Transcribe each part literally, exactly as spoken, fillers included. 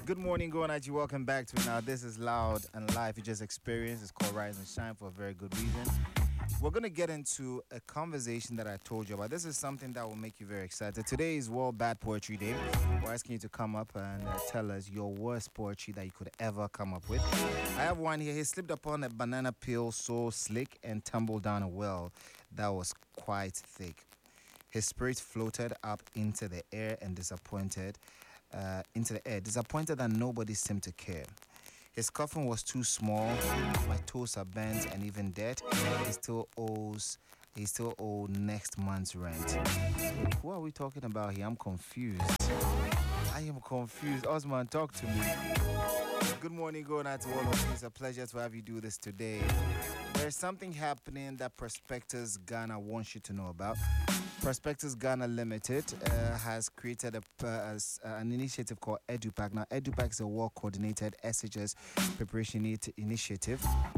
Good morning, going at you. Welcome back to it. Now, this is Loud and Live. You just experienced. It's called Rise and Shine for a very good reason. We're going to get into a conversation that I told you about. This is something that will make you very excited. Today is World Bad Poetry Day. We're asking you to come up and uh, tell us your worst poetry that you could ever come up with. I have one here. He slipped upon a banana peel so slick and tumbled down a well that was quite thick. His spirit floated up into the air and disappointed, uh, into the air, disappointed that nobody seemed to care. His coffin was too small. My toes are bent and even dead. He still owes, he still owes next month's rent. Who are we talking about here? I'm confused. I am confused. Osman, talk to me. Good morning, going out to all of you. It's a pleasure to have you do this today. There's something happening that Prospectus Ghana wants you to know about. Prospectus Ghana Limited uh, has created a, uh, an initiative called EduPack. Now, EduPack is a well-coordinated S H S preparation initiative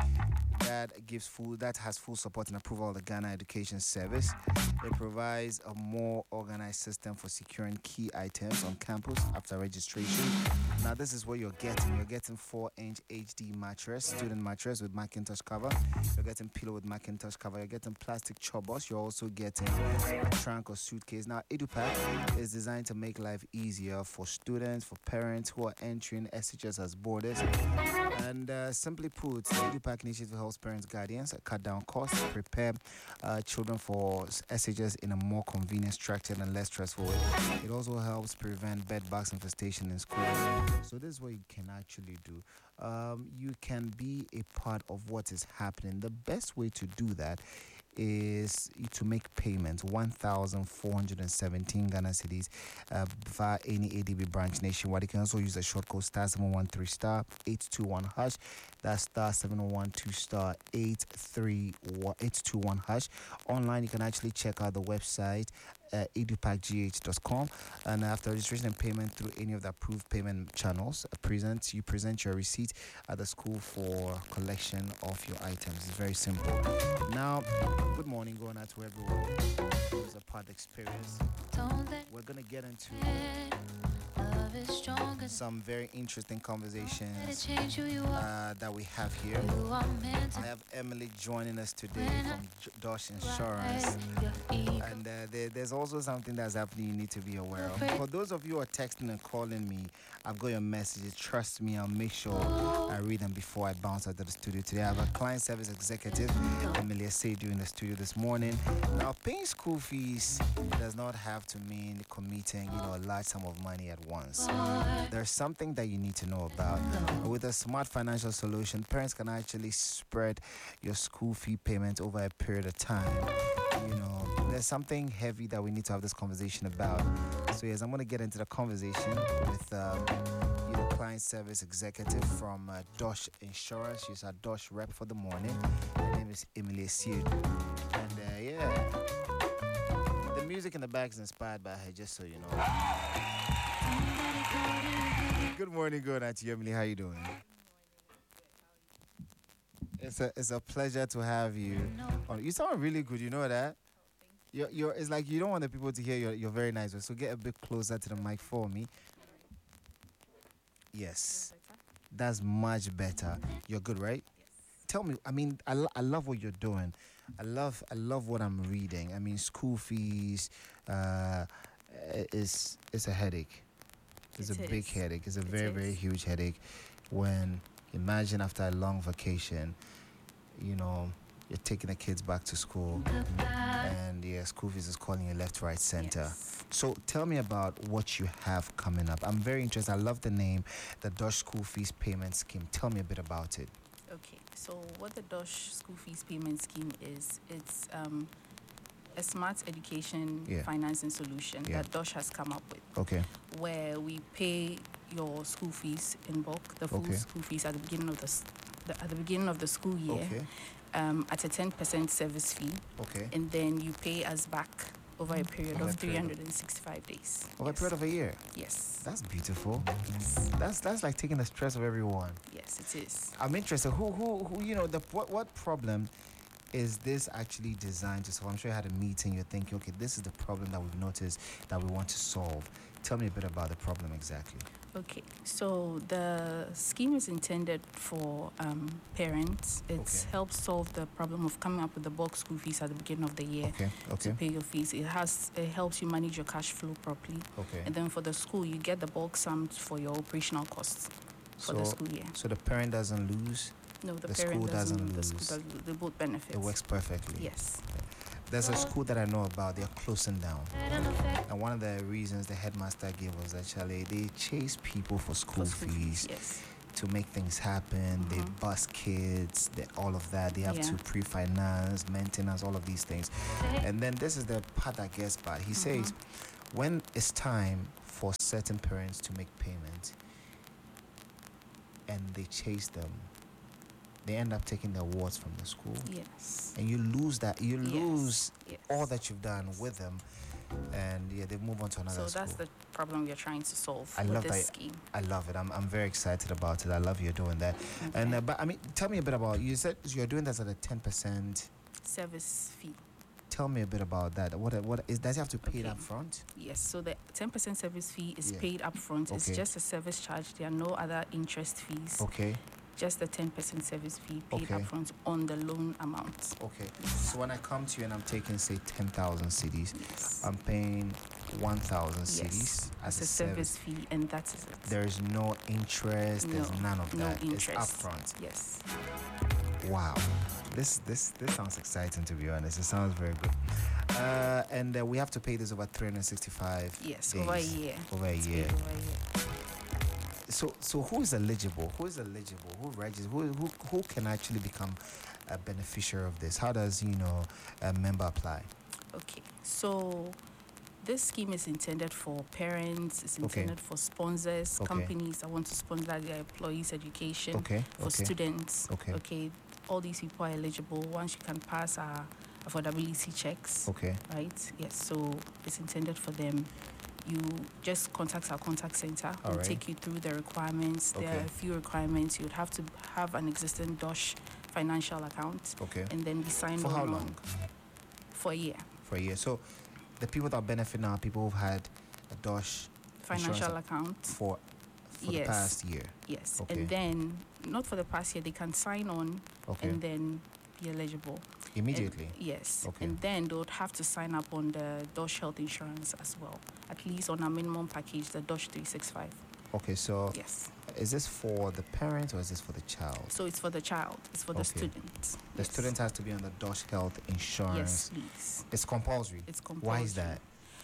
that gives full, that has full support and approval of the Ghana Education Service. It provides a more organized system for securing key items on campus after registration. Now, this is what you're getting. You're getting four-inch H D mattress, student mattress with Macintosh cover. You're getting pillow with Macintosh cover. You're getting plastic chobos. You're also getting a trunk or suitcase. Now, EduPack is designed to make life easier for students, for parents who are entering S H S as boarders. And uh, simply put, the EduPack initiative helps parents, guardians cut down costs, prepare uh, children for S H S in a more convenient, structured, and less stressful way. It also helps prevent bed bugs infestation in schools. So this is what you can actually do. Um, you can be a part of what is happening. The best way to do that is to make payments, one thousand four hundred seventeen Ghana cedis uh, via any A D B branch nationwide. You can also use the short code star seven one three star eight two one hash. That's star seven one two star eight three eight two one hash. Online, you can actually check out the website Uh, edupack g h dot com, and after registration and payment through any of the approved payment channels, uh, present you present your receipt at the school for collection of your items. It's very simple. Now, good morning, going out to everyone. It was a part experience. We're gonna get into some very interesting conversations uh, that we have here. I have Emily joining us today from J- Dosh Insurance, and uh, there, there's also something that's happening you need to be aware of. For those of you who are texting and calling me, I've got your messages. Trust me, I'll make sure I read them before I bounce out of the studio today. I have a client service executive, Emily Seydu, in the studio this morning. Now, paying school fees does not have to mean committing, you know, a large sum of money at once. There's something that you need to know about. With a smart financial solution, parents can actually spread your school fee payment over a period of time. You know, there's something heavy that we need to have this conversation about. So yes, I'm going to get into the conversation with um, you know, client service executive from uh, Dosh Insurance. She's our Dosh rep for the morning. Her name is Emily Seydu. And uh, yeah, the music in the back is inspired by her, just so you know. Good morning, good night to you, Emily. How you doing? It's a it's a pleasure to have you. Oh, you sound really good. You know that. You're, you're it's like you don't want the people to hear you're you're very nice. So get a bit closer to the mic for me. Yes, that's much better. You're good, right? Tell me. I mean, I, lo- I love what you're doing. I love I love what I'm reading. I mean, school fees uh, is is a headache. It's it a big is. headache. It's a it very, is. very huge headache. When, imagine after a long vacation, you know, you're taking the kids back to school and yeah, school fees is calling you left, right, center. Yes. So tell me about what you have coming up. I'm very interested. I love the name, the Dosh School Fees Payment Scheme. Tell me a bit about it. Okay, so what the Dosh School Fees Payment Scheme is, it's um, a smart education yeah. financing solution yeah. that Dosh has come up with. Okay. Where we pay your school fees in bulk, the full okay. school fees at the beginning of the, the at the beginning of the school year, okay. um, at a ten percent service fee. Okay. And then you pay us back over a period over of three hundred sixty-five days. Over yes. a period of a year. Yes. That's beautiful. Yes. That's that's like taking the stress of everyone. Yes, it is. I'm interested. Who who who? You know the what what problem is this actually designed to solve? I'm sure you had a meeting, you're thinking, okay, this is the problem that we've noticed that we want to solve. Tell me a bit about the problem exactly. Okay, so the scheme is intended for um, parents. It okay. helps solve the problem of coming up with the bulk school fees at the beginning of the year okay. Okay. to pay your fees. It has it helps you manage your cash flow properly. Okay. And then for the school, you get the bulk sum for your operational costs for so, the school year. So the parent doesn't lose? No, the, the parent school doesn't, doesn't lose. The school does, they both benefit. It works perfectly. Yes. There's a school that I know about, they're closing down. And one of the reasons the headmaster gave was actually they chase people for school, for school fees, yes. to make things happen. Mm-hmm. They bus kids, they, all of that. They have yeah. to pre-finance, maintenance, all of these things. And then this is the part that gets bad. He mm-hmm. says, when it's time for certain parents to make payments and they chase them, they end up taking the awards from the school. Yes. And you lose that. You yes. lose yes. all that you've done with them. And yeah, they move on to another so school. That's the problem we are trying to solve I with love this that. scheme. I love it. I'm I'm very excited about it. I love you doing that. Okay. And uh, but I mean, tell me a bit about, you said you're doing that at a ten percent service fee. Tell me a bit about that. What what is, does he have to pay okay. it up front? Yes, so the ten percent service fee is yeah. paid up front. Okay. It's just a service charge. There are no other interest fees. Okay. Just the ten percent service fee paid okay. up front on the loan amount. Okay. So when I come to you and I'm taking, say, ten thousand cedis, yes. I'm paying one thousand cedis yes. as a, a service, service fee, and that's it. There is no interest. No, there's none of no that. Interest. It's up front. Yes. Wow. This this this sounds exciting, to be honest. It sounds very good. Uh, and uh, we have to pay this over three hundred sixty-five yes, days. over a year. Over a it's year. Over a year. So, so who is eligible? Who is eligible? Who registers? Who, who, who can actually become a beneficiary of this? How does, you know, a member apply? Okay, so this scheme is intended for parents. It's intended okay. for sponsors, okay. companies that want to sponsor their employees' education. Okay. For okay. students. Okay. Okay. All these people are eligible once you can pass our affordability checks. Okay. Right. Yes. So it's intended for them. You just contact our contact center. All we'll right. take you through the requirements. Okay. There are a few requirements. You'd have to have an existing DOSH financial account. Okay. And then be signed for on how long? For a year. For a year. So the people that benefit now are people who've had a DOSH financial account for, for yes. the past year. Yes. Okay. And then, not for the past year, they can sign on okay. and then be eligible. Immediately? And, yes. Okay. And then they would have to sign up on the DOSH health insurance as well, at least on a minimum package, the DOSH three sixty-five. Okay, so yes. Is this for the parent or is this for the child? So it's for the child. It's for okay. the student. The yes. student has to be on the DOSH health insurance. Yes, please. It's compulsory. It's compulsory. Why is that?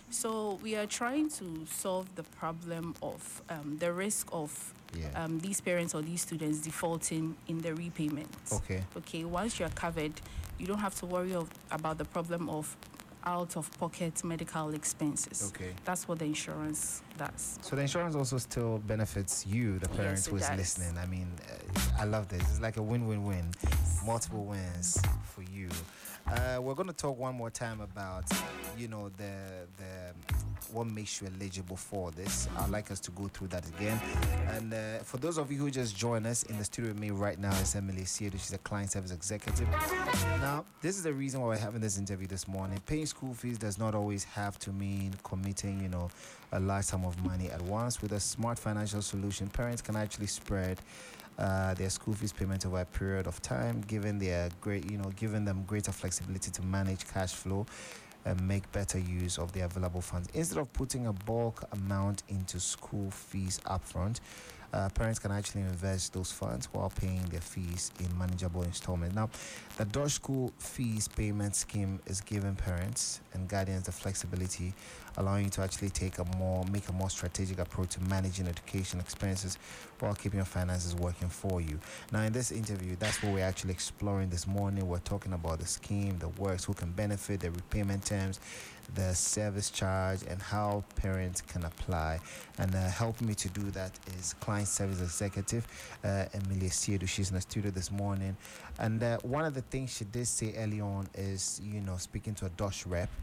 So we are trying to solve the problem of um, the risk of yeah. um, these parents or these students defaulting in the repayments. Okay. Okay. Once you're covered, you don't have to worry of, about the problem of out-of-pocket medical expenses. Okay. That's what the insurance does. So the insurance also still benefits you, the parents yes, who is does. listening. I mean, uh, I love this. It's like a win-win-win. Multiple wins for you. Uh, we're going to talk one more time about, you know, the the what makes you eligible for this. I'd like us to go through that again. And uh, for those of you who just joined us in the studio with me right now is Emily Siedu. She's a client service executive. Now, this is the reason why we're having this interview this morning. Paying school fees does not always have to mean committing, you know, a large sum of money at once. With a smart financial solution, parents can actually spread Uh, their school fees payment over a period of time, giving their great, you know, giving them greater flexibility to manage cash flow and make better use of the available funds. Instead of putting a bulk amount into school fees upfront, uh, parents can actually invest those funds while paying their fees in manageable installments. Now, the DOSH School Fees Payment Scheme is giving parents and guardians the flexibility, allowing you to actually take a more, make a more strategic approach to managing education expenses while keeping your finances working for you. Now, in this interview, that's what we're actually exploring this morning. We're talking about the scheme, the works, who can benefit, the repayment terms, the service charge, and how parents can apply. And uh, helping me to do that is client service executive uh, Emilia Siedu. She's in the studio this morning. And uh, one of the things she did say early on is, you know, speaking to a DOSH rep,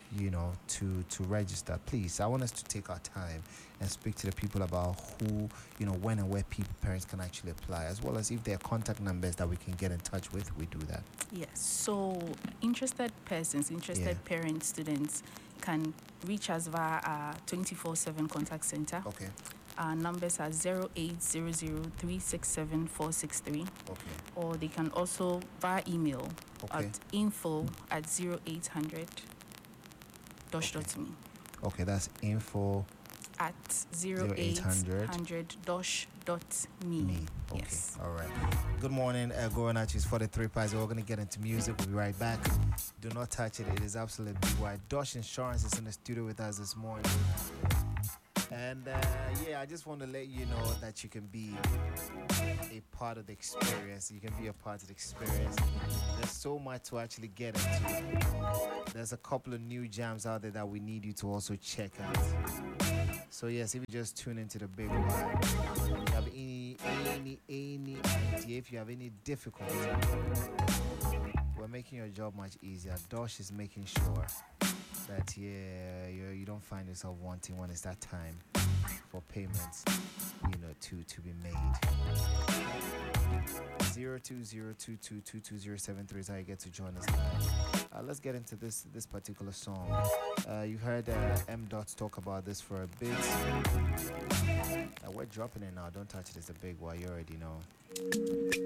you know, to to register, please, I want us to take our time and speak to the people about who, you know, when and where people parents can actually apply, as well as if there are contact numbers that we can get in touch with. We do that. Yes. So interested persons, interested Yeah. parents, students can reach us via our twenty-four seven contact center. Okay. Our numbers are zero eight zero zero three six seven four six three. Okay. Or they can also via email Okay. at info at zero eight hundred dosh Okay. dot me. Okay, that's info At zero eight hundred dosh dot me. me. Okay. Yes. All right. Good morning, uh, Goranachis forty-three Pies. We're going to get into music. We'll be right back. Do not touch it. It is absolutely white. Dosh Insurance is in the studio with us this morning. And uh, yeah, I just want to let you know that you can be a part of the experience. You can be a part of the experience. There's so much to actually get into. There's a couple of new jams out there that we need you to also check out. So yes, if you just tune into the big one, if you have any, any, any idea, if you have any difficulty, we're making your job much easier. Dosh is making sure that yeah, you, you don't find yourself wanting when it's that time for payments, you know, to to be made. Zero two zero two two two two zero seven three is how you get to join us live. Uh, let's get into this this particular song. Uh, you heard uh, M Dots talk about this for a bit. Uh, we're dropping it now. Don't touch it. It's a big one. You already know.